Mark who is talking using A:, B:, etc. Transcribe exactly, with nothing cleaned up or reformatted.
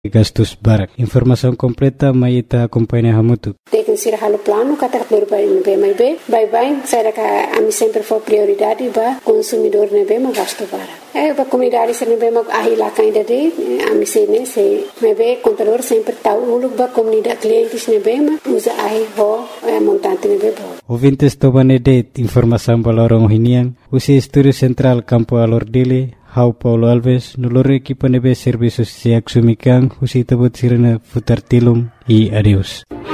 A: gastos barak. Informação completa Maita acompanha Hamutu.
B: Tem que ser halo plano kata berbai nebe mai be bye bye saya ka ami sempre for prioridade ba consumidor nebe ma gasto barak. É ba comunidade se nebe ma ahila kainda de ami se ne se nebe contador sempre tau uluk ba comunidade clientes nebe ma usa ahi ho montante nebe bo.
A: Ouvintes tobane de informação balorong hinian usi estúdio central Campo Alordile. Hau Paulo Alves, nulore equipa nebe serviços se axumikan, usi tabut sirena futar tilum e adeus.